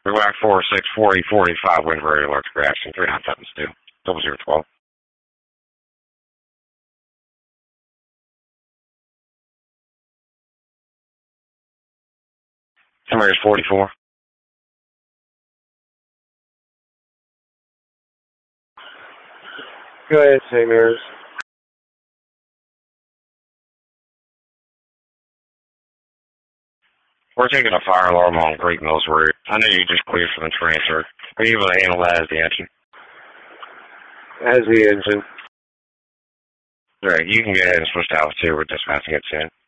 Black 464045 wind very electric reaction 3972 0012. Somebody's 44. Go ahead, St. Mary's. We're taking a fire alarm on Great Mills Road. I know you just cleared from the transfer. Are you able to handle that as the engine? As the engine. All right, you can go ahead and switch to Alpha 2. We're dispatching it soon.